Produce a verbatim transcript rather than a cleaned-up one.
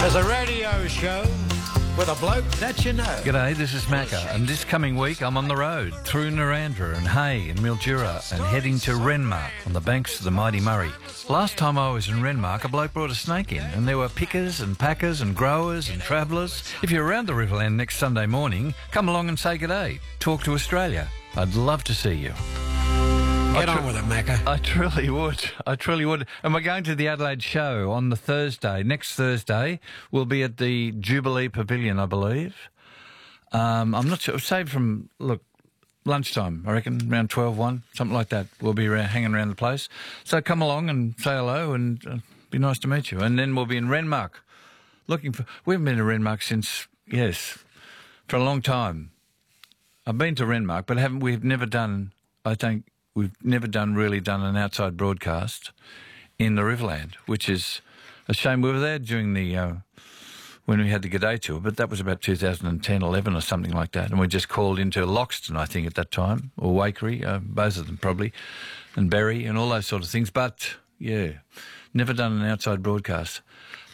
There's a radio show with a bloke that you know. G'day, this is Macca, and this coming week I'm on the road through Narandra and Hay and Mildura and heading to Renmark on the banks of the mighty Murray. Last time I was in Renmark, a bloke brought a snake in, and there were pickers and packers and growers and travellers. If you're around the Riverland next Sunday morning, come along and say g'day. Talk to Australia. I'd love to see you. Get on with it, Macca. I truly would. I truly would. And we're going to the Adelaide show on the Thursday. Next Thursday, we'll be at the Jubilee Pavilion, I believe. Um, I'm not sure. Say from, look, lunchtime, I reckon, around twelve, one, something like that. We'll be around, hanging around the place. So come along and say hello and uh, be nice to meet you. And then we'll be in Renmark. Looking for... We haven't been to Renmark since, yes, for a long time. I've been to Renmark, but haven't we've never done, I think... We've never done really done an outside broadcast in the Riverland, which is a shame. We were there during the uh, when we had the G'day tour, but that was about two thousand ten, eleven or something like that, and we just called into Loxton, I think, at that time, or Waikerie, uh, both of them probably, and Berry and all those sort of things. But yeah, never done an outside broadcast.